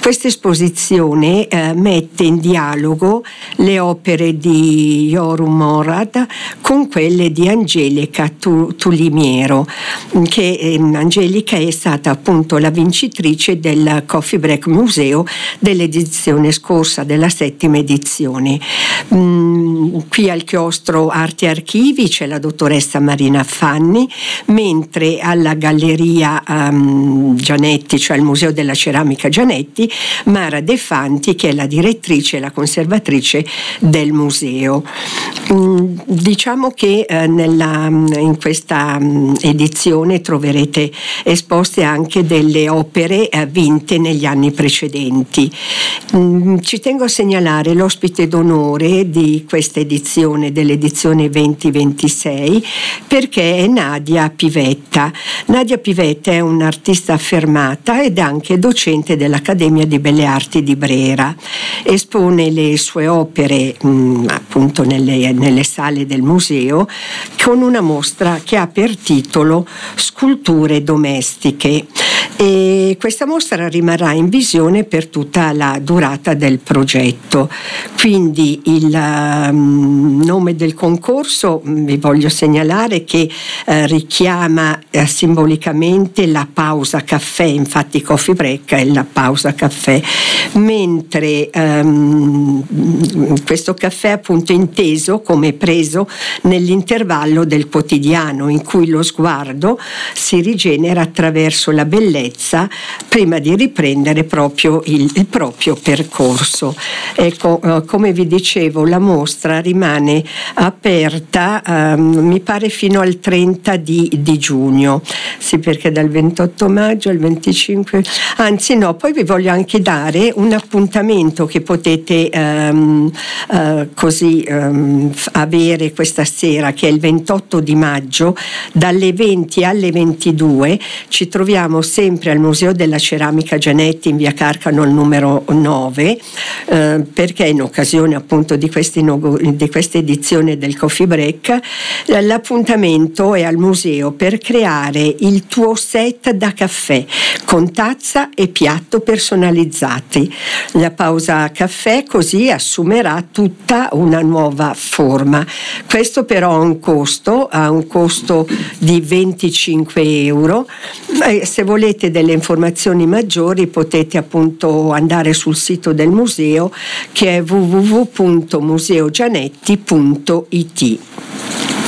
Questa esposizione mette in dialogo le opere di Yoru Morad con quelle di Angelica Tulimiero, che Angelica è stata appunto la vincitrice del Coffee Break Museo dell'edizione scorsa, della 7ª edizione. Qui al chiostro Arte e Archivi c'è la dottoressa Marina Fanni, mentre alla Galleria Gianetti, cioè al Museo della Ceramica Gianetti, Mara De Fanti, che è la direttrice e la conservatrice del museo. Diciamo che in questa edizione troverete esposte anche delle opere vinte negli anni precedenti. Ci tengo a segnalare l'ospite d'onore di questa edizione, dell'edizione 2026, perché è Nadia Pivetta. Nadia Pivetta è un'artista affermata ed anche docente dell'Accademia di Belle Arti di Brera. Espone le sue opere appunto nelle sale del museo con una mostra che ha per titolo Sculture domestiche, e questa mostra rimarrà in visione per tutta la durata del progetto. Quindi il nome del concorso vi voglio segnalare che richiama simbolicamente la pausa caffè, infatti Coffee Break è la pausa caffè, mentre questo caffè è appunto inteso come preso nell'intervallo del quotidiano in cui lo sguardo si rigenera attraverso la bellezza prima di riprendere proprio il proprio percorso. Ecco, come vi dicevo, la mostra rimane aperta mi pare fino al 30 di giugno, sì, perché dal 28 maggio al 25, anzi no, poi vi voglio anche dare un appuntamento che potete avere questa sera, che è il 28 di maggio dalle 20 alle 22. Ci troviamo sempre al Museo della Ceramica Gianetti in via Carcano al numero 9, perché in occasione appunto di questa edizione del Coffee Break l'appuntamento è al museo per creare il tuo set da caffè con tazza e piatto personalizzati. La pausa caffè così assumerà tutta una nuova forma. Questo però ha un costo di 25 euro. Se volete delle informazioni maggiori potete appunto andare sul sito del museo, che è www.museogianetti.it.